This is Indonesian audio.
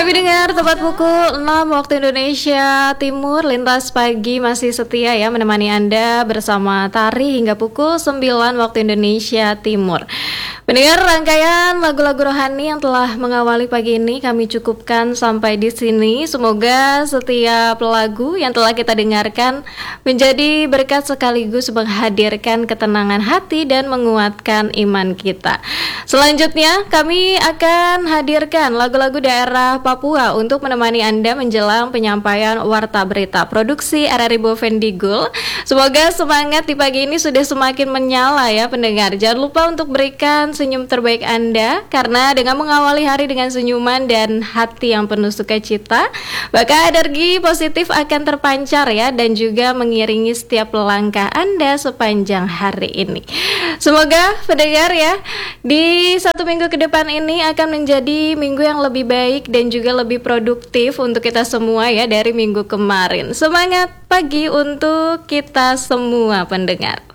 Baik pendengar, tepat pukul 6 waktu Indonesia Timur, Lintas Pagi masih setia ya menemani Anda bersama Tari hingga pukul 9 waktu Indonesia Timur. Pendengar, rangkaian lagu-lagu rohani yang telah mengawali pagi ini kami cukupkan sampai di sini. Semoga setiap lagu yang telah kita dengarkan menjadi berkat sekaligus menghadirkan ketenangan hati dan menguatkan iman kita. Selanjutnya kami akan hadirkan lagu-lagu daerah Papua untuk menemani Anda menjelang penyampaian warta berita produksi RRI Bovendigul. Semoga semangat di pagi ini sudah semakin menyala ya pendengar. Jangan lupa untuk berikan senyum terbaik Anda, karena dengan mengawali hari dengan senyuman dan hati yang penuh sukacita, maka energi positif akan terpancar ya, dan juga mengiringi setiap langkah Anda sepanjang hari ini. Semoga pendengar ya, di satu minggu ke depan ini akan menjadi minggu yang lebih baik dan juga lebih produktif untuk kita semua ya dari minggu kemarin. Semangat pagi untuk kita semua pendengar.